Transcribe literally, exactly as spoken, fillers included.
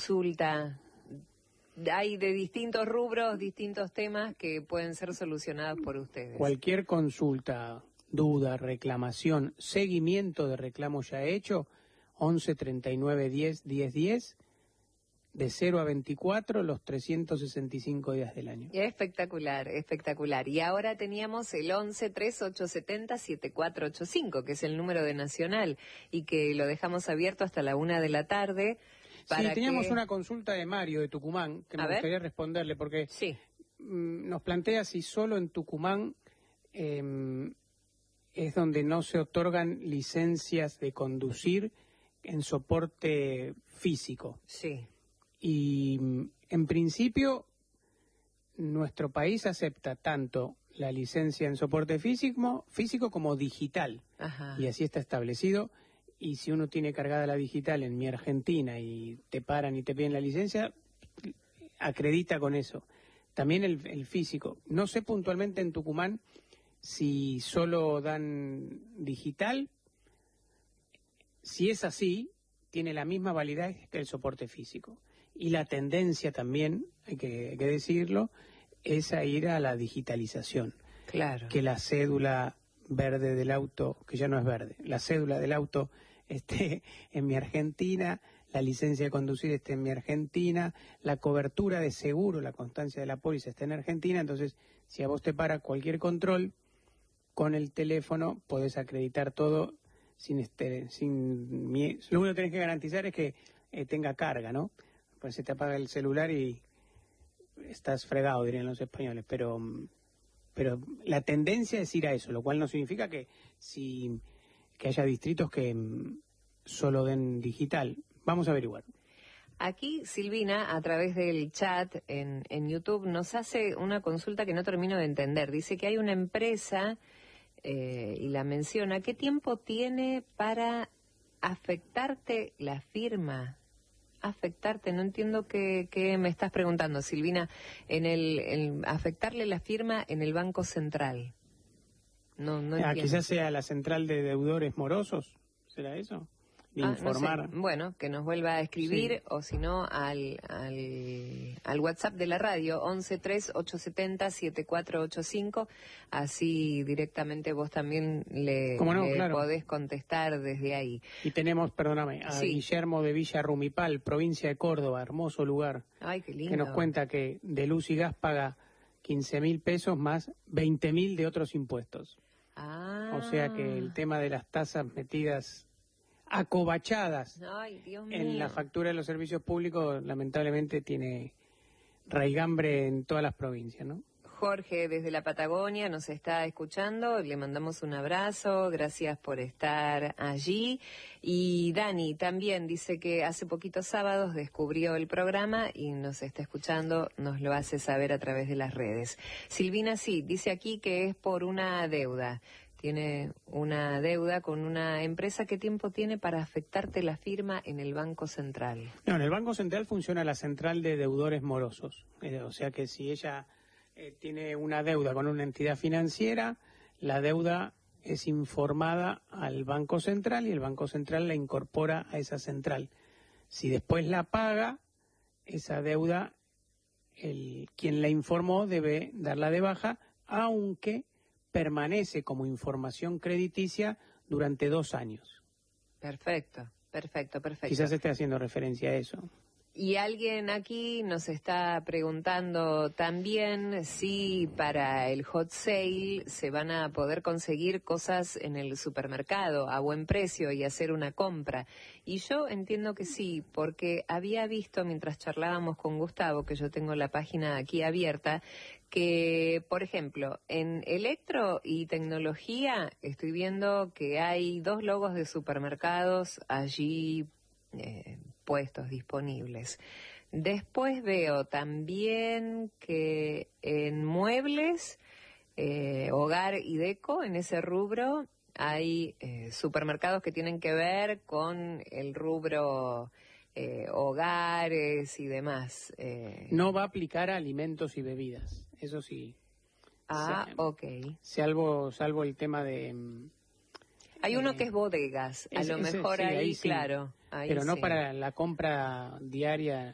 consulta. Hay de distintos rubros, distintos temas que pueden ser solucionados por ustedes. Cualquier consulta, duda, reclamación, seguimiento de reclamo ya hecho, once treinta y nueve diez diez diez, de cero a veinticuatro, los trescientos sesenta y cinco días del año. Espectacular, espectacular. Y ahora teníamos el once treinta y ocho setenta setenta y cuatro ochenta y cinco, que es el número de Nacional, y que lo dejamos abierto hasta la una de la tarde. Para sí, teníamos que... una consulta de Mario de Tucumán, que a me ver. gustaría responderle, porque sí. mmm, nos plantea si solo en Tucumán eh, es donde no se otorgan licencias de conducir en soporte físico. Sí. Y en principio nuestro país acepta tanto la licencia en soporte físico, físico como digital. Ajá. Y así está establecido. Y si uno tiene cargada la digital en Mi Argentina y te paran y te piden la licencia, acredita con eso. También el, el físico. No sé puntualmente en Tucumán si solo dan digital. Si es así, tiene la misma validez que el soporte físico. Y la tendencia también, hay que, hay que decirlo, es a ir a la digitalización. Claro. Que la cédula verde del auto, que ya no es verde, la cédula del auto esté en Mi Argentina, la licencia de conducir esté en Mi Argentina, la cobertura de seguro, la constancia de la póliza esté en Argentina. Entonces, si a vos te para cualquier control, con el teléfono podés acreditar todo sin este, sin lo único que tenés que garantizar es que eh, tenga carga, ¿no? Pues se te apaga el celular y estás fregado, dirían los españoles, pero pero la tendencia es ir a eso, lo cual no significa que si que haya distritos que mm, solo den digital. Vamos a averiguar. Aquí Silvina, a través del chat en, en YouTube, nos hace una consulta que no termino de entender. Dice que hay una empresa, eh, y la menciona, ¿qué tiempo tiene para afectarte la firma? Afectarte, no entiendo qué, qué me estás preguntando, Silvina. En el, en afectarle la firma en el Banco Central. No, no ah, entiendo. Quizás sea la central de deudores morosos, ¿será eso? De ah, informar. No sé. Bueno, que nos vuelva a escribir, sí. O si no, al, al, al WhatsApp de la radio, once treinta y ocho setenta setenta y cuatro ochenta y cinco, así directamente vos también le, no, le claro. podés contestar desde ahí. Y tenemos, perdóname, a sí. Guillermo de Villa Rumipal, provincia de Córdoba, hermoso lugar. Ay, qué lindo. Que nos cuenta que de luz y gas paga quince mil pesos más veinte mil de otros impuestos. Ah. O sea que el tema de las tasas metidas, acobachadas, ay, Dios mío, en la factura de los servicios públicos, lamentablemente tiene raigambre en todas las provincias, ¿no? Jorge desde la Patagonia nos está escuchando, le mandamos un abrazo, gracias por estar allí. Y Dani también dice que hace poquitos sábados descubrió el programa y nos está escuchando, nos lo hace saber a través de las redes. Silvina sí, dice aquí que es por una deuda. Tiene una deuda con una empresa. ¿Qué tiempo tiene para afectarte la firma en el Banco Central? No, en el Banco Central funciona la central de deudores morosos. Eh, o sea que si ella eh, tiene una deuda con una entidad financiera, la deuda es informada al Banco Central y el Banco Central la incorpora a esa central. Si después la paga, esa deuda, el quien la informó debe darla de baja, aunque permanece como información crediticia durante dos años. Perfecto, perfecto, perfecto. Quizás esté haciendo referencia a eso. Y alguien aquí nos está preguntando también si para el hot sale se van a poder conseguir cosas en el supermercado a buen precio y hacer una compra. Y yo entiendo que sí, porque había visto mientras charlábamos con Gustavo, que yo tengo la página aquí abierta, que, por ejemplo, en electro y tecnología estoy viendo que hay dos logos de supermercados allí eh, puestos disponibles. Después veo también que en muebles, eh, hogar y deco, en ese rubro, hay eh, supermercados que tienen que ver con el rubro eh, hogares y demás. Eh. No va a aplicar a alimentos y bebidas, eso sí. Ah, se, ok. Salvo, salvo el tema de... Hay eh, uno que es bodegas, a ese, lo mejor ese, sí, ahí, ahí sí, claro. Ahí pero no sí. para la compra diaria